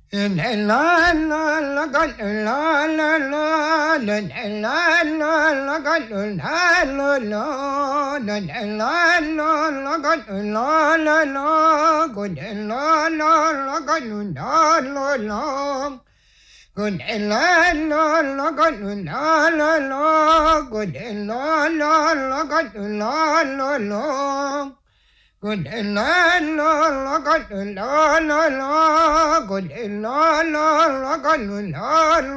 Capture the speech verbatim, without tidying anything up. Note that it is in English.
La la la la ga la la la la la la la la ga la la la la la la la ga la la la go la la la ga la la la go la la la ga la la la go la la la ga la la la good la la la good la la la good la la la good la